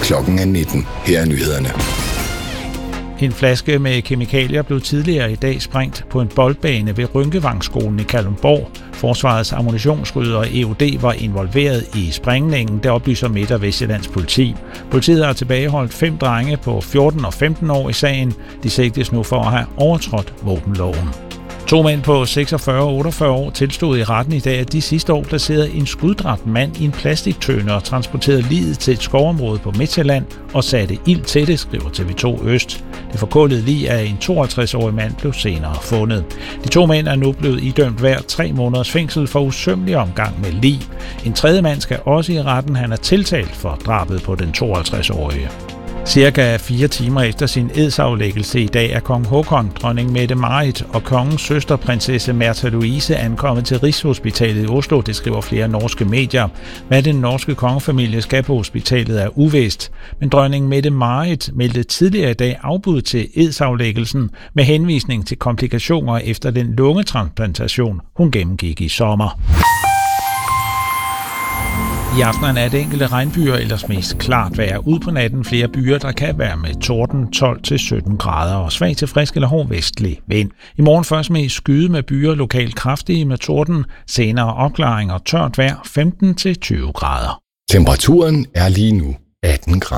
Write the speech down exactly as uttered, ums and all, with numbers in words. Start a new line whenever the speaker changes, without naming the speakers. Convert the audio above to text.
Klokken er nitten. Her er nyhederne.
En flaske med kemikalier blev tidligere i dag sprængt på en boldbane ved Rynkevangskolen i Kalundborg. Forsvarets ammunitionsrydder og E O D var involveret i sprængningen, der oplyser Midt- og Vestjyllands politi. Politiet har tilbageholdt fem drenge på fjorten og femten år i sagen. De sigtes nu for at have overtrådt våbenloven. To mænd på seksogfyrre og otteogfyrre år tilstod i retten i dag, at de sidste år placerede en skuddræbt mand i en plastiktønde og transporterede liget til et skovområde på Midtjylland og satte ild til det, skriver T V to Øst. Det forkullede lig af en tooghalvtreds-årig mand blev senere fundet. De to mænd er nu blevet idømt hver tre måneders fængsel for usømmelig omgang med lig. En tredje mand skal også i retten. Han er tiltalt for drabet på den tooghalvtreds-årige. Cirka fire timer efter sin edsaflæggelse i dag er kong Håkon, dronning Mette-Marit og kongens søster prinsesse Märtha Louise ankommet til Rigshospitalet i Oslo, det skriver flere norske medier. Hvad den norske kongefamilie skal på hospitalet er uvist, men dronning Mette-Marit meldte tidligere i dag afbud til edsaflæggelsen med henvisning til komplikationer efter den lungetransplantation, hun gennemgik i sommer. I aften er det enkelte regnbyer, ellers mest klart vejr. Ud på natten flere byer, der kan være med torden tolv til sytten grader og svag til frisk eller hård vestlig vind. I morgen først mest skyde med byer, lokalt kraftige med torden, senere opklaring og tørt vejr femten til tyve grader.
Temperaturen er lige nu atten grader.